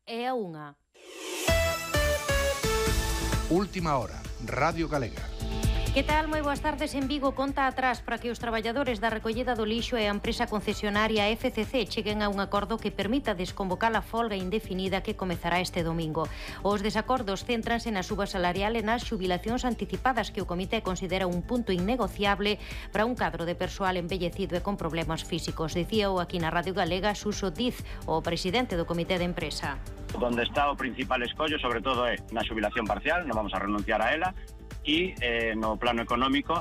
é a 1. Última hora, Radio Galega. Que tal? Moi boas tardes. En Vigo conta atrás para que os traballadores da recollida do lixo e a empresa concesionaria FCC cheguen a un acordo que permita desconvocar a folga indefinida que comezará este domingo. Os desacordos céntranse na suba salarial e nas xubilacións anticipadas que o comité considera un punto innegociable para un cadro de persoal envellecido e con problemas físicos. Dicíao aquí na Radio Galega Suso Diz, o presidente do comité de empresa. Donde está o principal escollo, sobre todo, é na xubilación parcial, non vamos a renunciar a ela, e no plano económico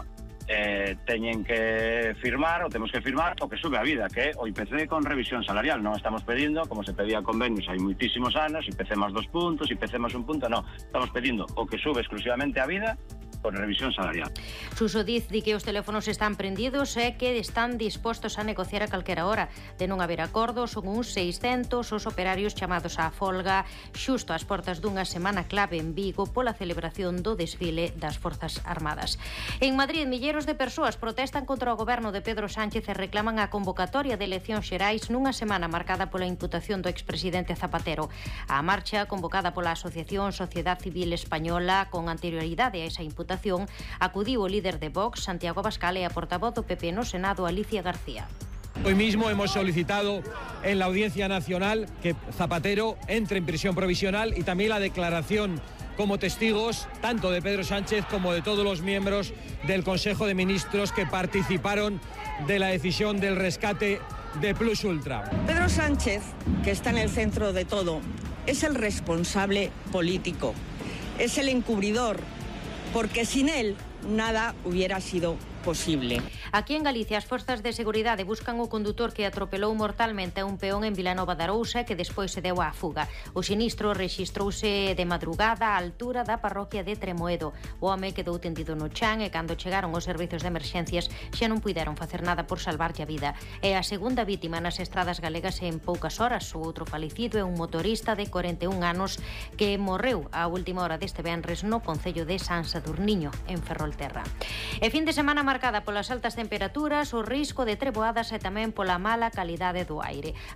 teñen que firmar, ou temos que firmar, o que sube a vida, que é o IPC con revisión salarial. Non estamos pedindo, como se pedía convenios hai moitísimos anos, IPC más 2 puntos, IPC más 1 punto, non. Estamos pedindo o que sube exclusivamente a vida con revisión salarial. Suso Diz di que os teléfonos están prendidos e que están dispostos a negociar a calquera hora. De non haber acordo, son uns 600 os operarios chamados á folga xusto ás portas dunha semana clave en Vigo pola celebración do desfile das Forzas Armadas. En Madrid, milleiros de persoas protestan contra o goberno de Pedro Sánchez e reclaman a convocatoria de eleccións xerais nunha semana marcada pola imputación do expresidente Zapatero. A marcha, convocada pola Asociación Sociedad Civil Española con anterioridade a esa imputación, acudiu o líder de Vox, Santiago Abascal, e a portavoz do PP no Senado, Alicia García. Hoy mismo hemos solicitado en la Audiencia Nacional que Zapatero entre en prisión provisional y también la declaración como testigos tanto de Pedro Sánchez como de todos los miembros del Consejo de Ministros que participaron de la decisión del rescate de Plus Ultra. Pedro Sánchez, que está en el centro de todo, es el responsable político, es el encubridor, porque sin él nada hubiera sido posible. Aquí en Galicia as forzas de seguridade buscan o condutor que atropelou mortalmente a un peón en Vilanova de Arousa que despois se deu á fuga. O sinistro rexistrouse de madrugada á altura da parroquia de Tremoedo. O home quedou tendido no chan e cando chegaron os servizos de emerxencias xa non puideron facer nada por salvarlle a vida. É a segunda vítima nas estradas galegas en poucas horas. O outro falecido é un motorista de 41 anos que morreu á última hora deste venres no concello de San Sadurniño, en Ferrolterra. E fin de semana marcada polas altas temperaturas, o risco de treboadas e tamén pola mala calidade do aire.